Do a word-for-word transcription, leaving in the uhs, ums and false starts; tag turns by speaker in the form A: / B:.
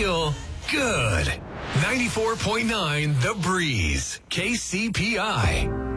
A: feel good. ninety-four point nine The Breeze, K C P I.